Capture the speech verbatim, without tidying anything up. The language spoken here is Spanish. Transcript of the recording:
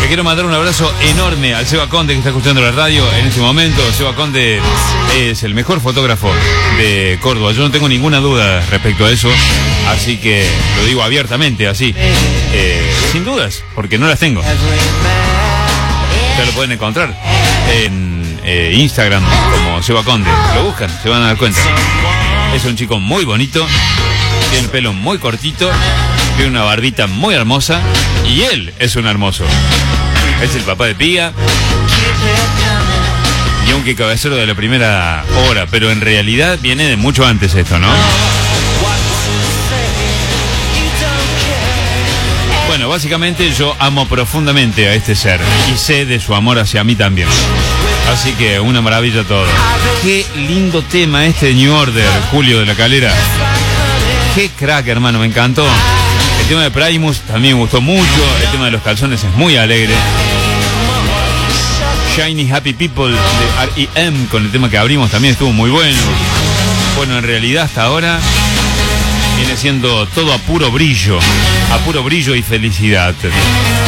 Le quiero mandar un abrazo enorme al Seba Conde, que está escuchando la radio en este momento. Seba Conde es el mejor fotógrafo de Córdoba. Yo no tengo ninguna duda respecto a eso. Así que lo digo abiertamente, así. Eh, sin dudas, porque no las tengo. Ya lo pueden encontrar en eh, Instagram como Seba Conde. Lo buscan, se van a dar cuenta. Es un chico muy bonito, tiene el pelo muy cortito, tiene una barbita muy hermosa y él es un hermoso. Es el papá de Pía y aunque cabecero de la primera hora, pero en realidad viene de mucho antes esto, ¿no? Bueno, básicamente yo amo profundamente a este ser y sé de su amor hacia mí también. Así que una maravilla todo. Qué lindo tema este de New Order, Julio de la Calera. Qué crack, hermano, me encantó. El tema de Primus también me gustó mucho. El tema de los calzones es muy alegre. Shiny Happy People de R E M con el tema que abrimos también estuvo muy bueno. Bueno, en realidad hasta ahora viene siendo todo a puro brillo, a puro brillo y felicidad.